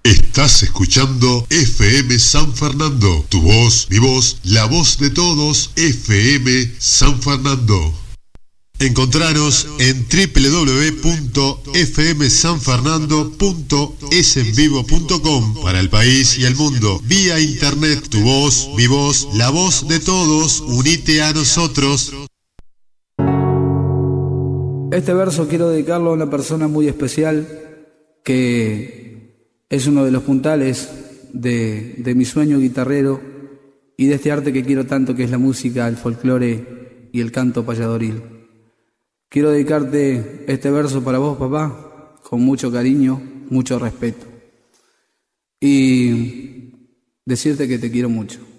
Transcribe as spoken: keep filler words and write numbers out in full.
Estás escuchando F M San Fernando. Tu voz, mi voz, la voz de todos. F M San Fernando. Encontranos en doble u doble u doble u punto f m san fernando punto es en vivo punto com para el país y el mundo. Vía internet, tu voz, mi voz, la voz de todos. Unite a nosotros. Este verso quiero dedicarlo a una persona muy especial que es uno de los puntales de, de mi sueño guitarrero y de este arte que quiero tanto, que es la música, el folclore y el canto payadoril. Quiero dedicarte este verso para vos, papá, con mucho cariño, mucho respeto y decirte que te quiero mucho.